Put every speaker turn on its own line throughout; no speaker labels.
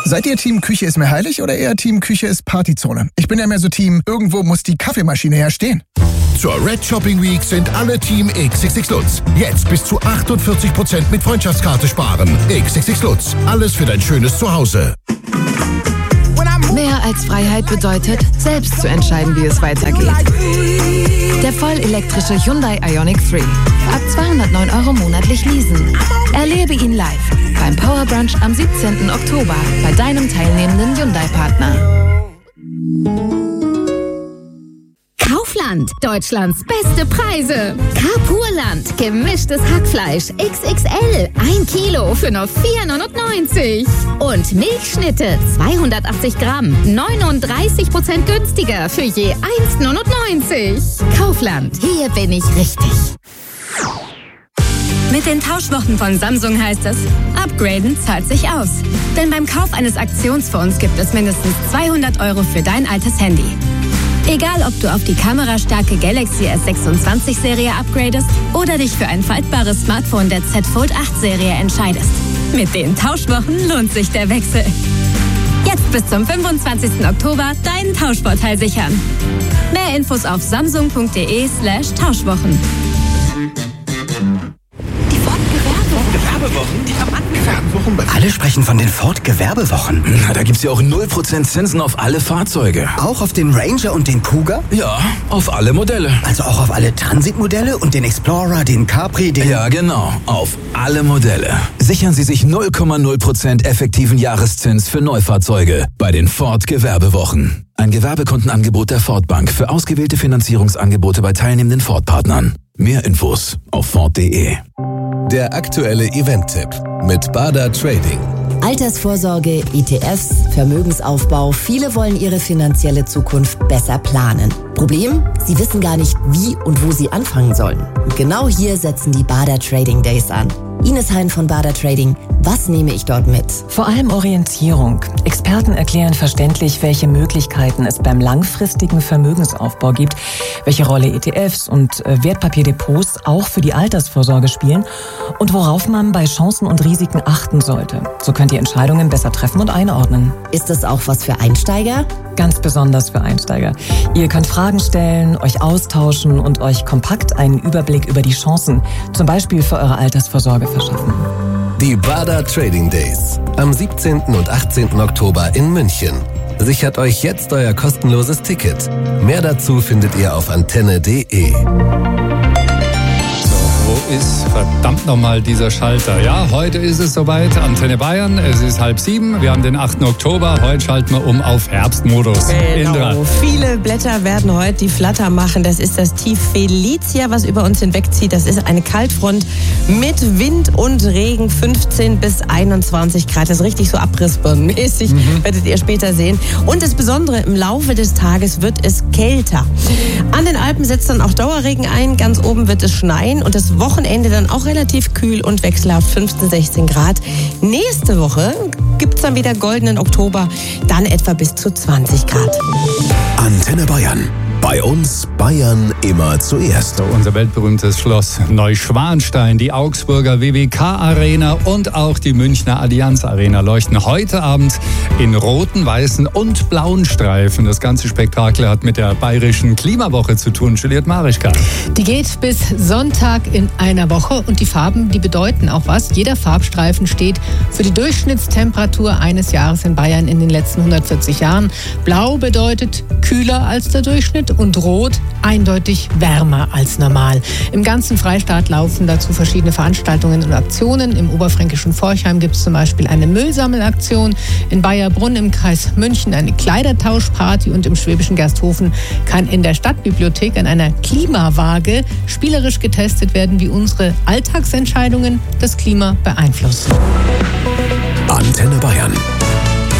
Seid ihr Team Küche ist mir heilig oder eher Team Küche ist Partyzone? Ich bin ja mehr so Team, irgendwo muss die Kaffeemaschine ja stehen.
Zur Red Shopping Week sind alle Team XXX Lutz. Jetzt bis zu 48% mit Freundschaftskarte sparen. XXX Lutz. Alles für dein schönes Zuhause.
Mehr als Freiheit bedeutet, selbst zu entscheiden, wie es weitergeht. Der vollelektrische Hyundai Ioniq 3. Ab 209 € monatlich leasen. Erlebe ihn live beim Power Brunch am 17. Oktober bei deinem teilnehmenden Hyundai-Partner.
Kaufland, Deutschlands beste Preise. Carpurland, gemischtes Hackfleisch XXL, 1 Kilo für nur 4,99 €. Und Milchschnitte, 280 Gramm, 39% günstiger für je 1,99 €. Kaufland, hier bin ich richtig.
Mit den Tauschwochen von Samsung heißt es, upgraden zahlt sich aus. Denn beim Kauf eines Aktionsfonds gibt es mindestens 200 € für dein altes Handy. Egal, ob du auf die kamerastarke Galaxy S26-Serie upgradest oder dich für ein faltbares Smartphone der Z Fold 8-Serie entscheidest. Mit den Tauschwochen lohnt sich der Wechsel. Jetzt bis zum 25. Oktober deinen Tauschvorteil sichern. Mehr Infos auf samsung.de/Tauschwochen.
Alle sprechen von den Ford-Gewerbewochen.
Na, da gibt's ja auch 0% Zinsen auf alle Fahrzeuge.
Auch auf den Ranger und den Cougar?
Ja, auf alle Modelle.
Also auch auf alle Transitmodelle und den Explorer, den Capri, den...
Ja, genau. Auf alle Modelle. Sichern Sie sich 0,0% effektiven Jahreszins für Neufahrzeuge bei den Ford-Gewerbewochen. Ein Gewerbekundenangebot der Ford Bank für ausgewählte Finanzierungsangebote bei teilnehmenden Ford-Partnern. Mehr Infos auf Ford.de.
Der aktuelle Event-Tipp mit Bader Trading.
Altersvorsorge, ETFs, Vermögensaufbau. Viele wollen ihre finanzielle Zukunft besser planen. Problem? Sie wissen gar nicht, wie und wo sie anfangen sollen. Und genau hier setzen die Bader Trading Days an. Ines Hein von Bader Trading. Was nehme ich dort mit?
Vor allem Orientierung. Experten erklären verständlich, welche Möglichkeiten es beim langfristigen Vermögensaufbau gibt, welche Rolle ETFs und Wertpapierdepots auch für die Altersvorsorge spielen und worauf man bei Chancen und Risiken achten sollte. So könnt ihr Entscheidungen besser treffen und einordnen.
Ist das auch was für Einsteiger?
Ganz besonders für Einsteiger. Ihr könnt Fragen stellen, euch austauschen und euch kompakt einen Überblick über die Chancen, zum Beispiel für eure Altersvorsorge, verschaffen.
Die Bader Trading Days am 17. und 18. Oktober in München. Sichert euch jetzt euer kostenloses Ticket. Mehr dazu findet ihr auf antenne.de.
Wo ist verdammt nochmal dieser Schalter? Ja, heute ist es soweit. Antenne Bayern, es ist 6:30. Wir haben den 8. Oktober. Heute schalten wir um auf Herbstmodus.
Genau. Viele Blätter werden heute die Flatter machen. Das ist das Tief Felicia, was über uns hinwegzieht. Das ist eine Kaltfront mit Wind und Regen, 15 bis 21 Grad. Das ist richtig so abrissbirnenmäßig, werdet ihr später sehen. Und das Besondere, im Laufe des Tages wird es kälter. An den Alpen setzt dann auch Dauerregen ein. Ganz oben wird es schneien und das Wochenende dann auch relativ kühl und wechselhaft, 15, 16 Grad. Nächste Woche gibt es dann wieder goldenen Oktober, dann etwa bis zu 20 Grad.
Antenne Bayern. Bei uns Bayern immer zuerst.
So, unser weltberühmtes Schloss Neuschwanstein, die Augsburger WWK-Arena und auch die Münchner Allianz-Arena leuchten heute Abend in roten, weißen und blauen Streifen. Das ganze Spektakel hat mit der bayerischen Klimawoche zu tun. Juliette Marischka.
Die geht bis Sonntag in einer Woche und die Farben, die bedeuten auch was. Jeder Farbstreifen steht für die Durchschnittstemperatur eines Jahres in Bayern in den letzten 140 Jahren. Blau bedeutet kühler als der Durchschnitt und Rot eindeutig wärmer als normal. Im ganzen Freistaat laufen dazu verschiedene Veranstaltungen und Aktionen. Im oberfränkischen Forchheim gibt es zum Beispiel eine Müllsammelaktion, in Bayerbrunn im Kreis München eine Kleidertauschparty und im schwäbischen Gersthofen kann in der Stadtbibliothek an einer Klimawaage spielerisch getestet werden, wie unsere Alltagsentscheidungen das Klima beeinflussen.
Antenne Bayern.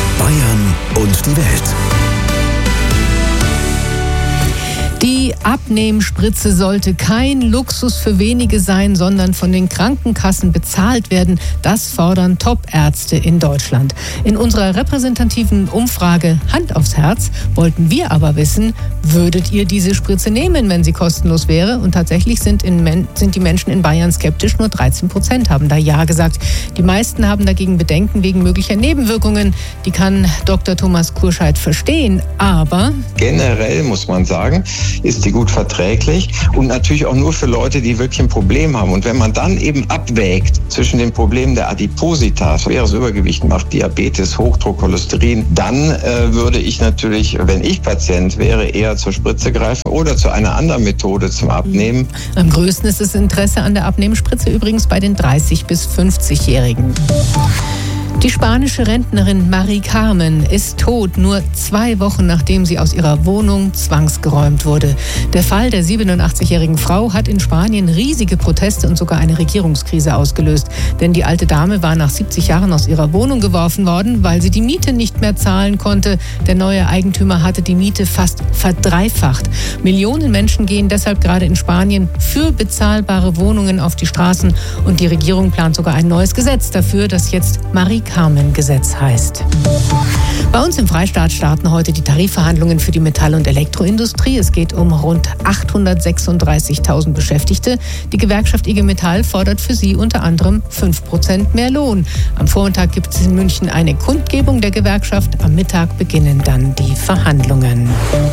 Bayern und die Welt.
Die Abnehmer Abnehmspritze sollte kein Luxus für wenige sein, sondern von den Krankenkassen bezahlt werden. Das fordern Top-Ärzte in Deutschland. In unserer repräsentativen Umfrage Hand aufs Herz wollten wir aber wissen, würdet ihr diese Spritze nehmen, wenn sie kostenlos wäre? Und tatsächlich sind die Menschen in Bayern skeptisch. Nur 13% haben da Ja gesagt. Die meisten haben dagegen Bedenken wegen möglicher Nebenwirkungen. Die kann Dr. Thomas Kurscheid verstehen, aber
generell muss man sagen, ist die gut verträglich und natürlich auch nur für Leute, die wirklich ein Problem haben. Und wenn man dann eben abwägt zwischen den Problemen der Adipositas, schweres Übergewicht macht, Diabetes, Hochdruck, Cholesterin, dann würde ich natürlich, wenn ich Patient wäre, eher zur Spritze greifen oder zu einer anderen Methode zum Abnehmen.
Am größten ist das Interesse an der Abnehmspritze übrigens bei den 30- bis 50-Jährigen. Die spanische Rentnerin Mari Carmen ist tot, nur 2 Wochen nachdem sie aus ihrer Wohnung zwangsgeräumt wurde. Der Fall der 87-jährigen Frau hat in Spanien riesige Proteste und sogar eine Regierungskrise ausgelöst. Denn die alte Dame war nach 70 Jahren aus ihrer Wohnung geworfen worden, weil sie die Miete nicht mehr zahlen konnte. Der neue Eigentümer hatte die Miete fast verdreifacht. Millionen Menschen gehen deshalb gerade in Spanien für bezahlbare Wohnungen auf die Straßen. Und die Regierung plant sogar ein neues Gesetz dafür, das jetzt Mari Carmen-Gesetz heißt. Bei uns im Freistaat starten heute die Tarifverhandlungen für die Metall- und Elektroindustrie. Es geht um rund 836.000 Beschäftigte. Die Gewerkschaft IG Metall fordert für sie unter anderem 5% mehr Lohn. Am Vormittag gibt es in München eine Kundgebung der Gewerkschaft. Am Mittag beginnen dann die Verhandlungen.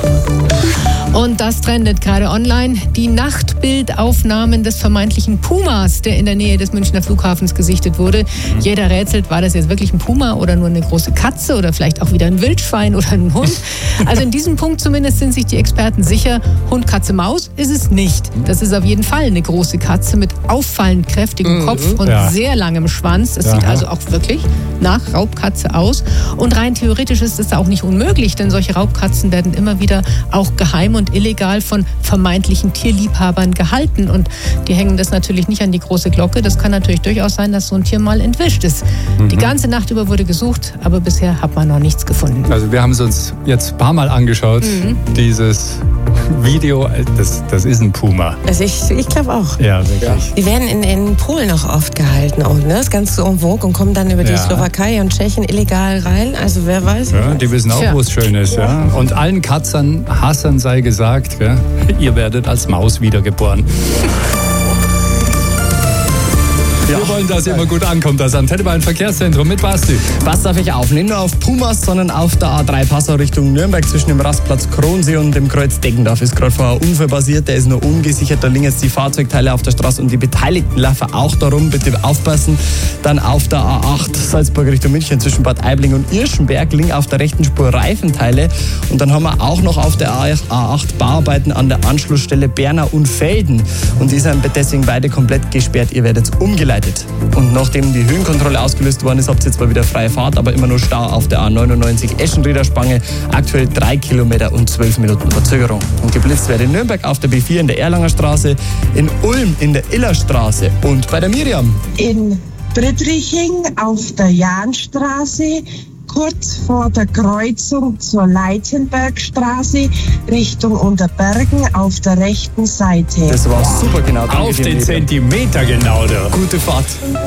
Und das trendet gerade online. Die Nachtbildaufnahmen des vermeintlichen Pumas, der in der Nähe des Münchner Flughafens gesichtet wurde. Jeder rätselt, war das jetzt wirklich ein Puma oder nur eine große Katze oder vielleicht auch wieder ein Wildschwein oder ein Hund? Also in diesem Punkt zumindest sind sich die Experten sicher, Hund, Katze, Maus ist es nicht. Das ist auf jeden Fall eine große Katze mit auffallend kräftigem Kopf und sehr langem Schwanz. Das sieht also auch wirklich nach Raubkatze aus. Und rein theoretisch ist es auch nicht unmöglich, denn solche Raubkatzen werden immer wieder auch geheim und illegal von vermeintlichen Tierliebhabern gehalten. Und die hängen das natürlich nicht an die große Glocke. Das kann natürlich durchaus sein, dass so ein Tier mal entwischt ist. Die ganze Nacht über wurde gesucht, aber bisher hat man noch nichts gefunden.
Also wir haben es uns jetzt ein paar Mal angeschaut, dieses Video, das ist ein Puma.
Also ich glaube auch.
Ja, wirklich.
Die werden in Polen auch oft gehalten auch, ne? Das ist ganz so en vogue und kommen dann über die Slowakei und Tschechien illegal rein. Also wer weiß.
Ja, die wissen auch, wo es schön ist. Ja. Und allen Katzenhassern sei gesagt, ja, ihr werdet als Maus wiedergeboren. Wir wollen, dass ihr immer gut ankommt. Das Antenne Bayern Verkehrszentrum mit Basti.
Passt auf euch auf. Nicht nur auf Pumas, sondern auf der A3 Passau Richtung Nürnberg zwischen dem Rastplatz Kronsee und dem Kreuz Deggendorf. Ist gerade vorher ein Unfall passiert, der ist noch ungesichert. Da liegen jetzt die Fahrzeugteile auf der Straße und die Beteiligten laufen auch darum. Bitte aufpassen. Dann auf der A8 Salzburg Richtung München zwischen Bad Aibling und Irschenberg liegen auf der rechten Spur Reifenteile. Und dann haben wir auch noch auf der A8 Bauarbeiten an der Anschlussstelle Bernau und Felden. Und die sind deswegen beide komplett gesperrt. Ihr werdet umgeleitet. Und nachdem die Höhenkontrolle ausgelöst worden ist, habt ihr jetzt mal wieder freie Fahrt, aber immer nur Stau auf der A99 Eschenrieder Spange. Aktuell 3 Kilometer und 12 Minuten Verzögerung. Und geblitzt wird in Nürnberg auf der B4 in der Erlanger Straße, in Ulm in der Illerstraße und bei der Miriam.
In Friedriching auf der Jahnstraße, kurz vor der Kreuzung zur Leitenbergstraße Richtung Unterbergen auf der rechten Seite.
Das war super genau. Danke
auf
dir,
den
Miriam.
Zentimeter genau. Da.
Gute Fahrt.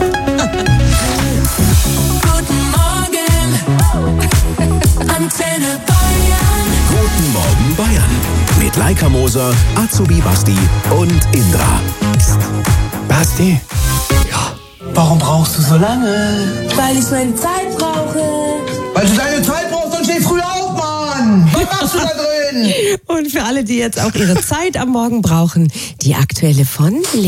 Guten Morgen, Antenne Bayern.
Guten Morgen Bayern. Mit Laika Moser, Azubi Basti und Indra.
Psst. Basti.
Warum brauchst du so lange?
Weil ich meine Zeit brauche.
Weil du deine Zeit brauchst, dann steh früh auf, Mann! Was machst du da drin?
Und für alle, die jetzt auch ihre Zeit am Morgen brauchen, die aktuelle von